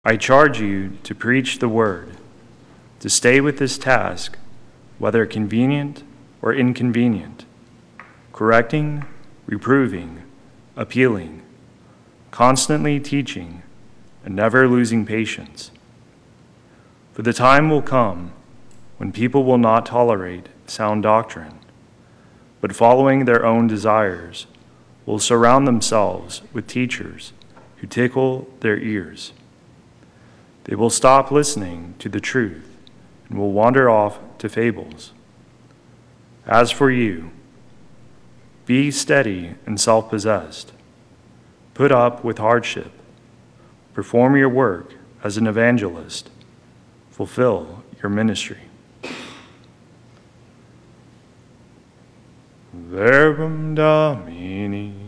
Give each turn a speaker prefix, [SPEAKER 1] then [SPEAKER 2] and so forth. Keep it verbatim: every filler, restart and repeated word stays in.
[SPEAKER 1] I charge you to preach the word, to stay with this task, whether convenient or inconvenient, correcting, reproving, appealing, constantly teaching, and never losing patience. For the time will come when people will not tolerate sound doctrine, but following their own desires, will surround themselves with teachers who tickle their ears. They will stop listening to the truth and will wander off to fables. As for you, be steady and self-possessed. Put up with hardship. Perform your work as an evangelist. Fulfill your ministry. Verbum Domini.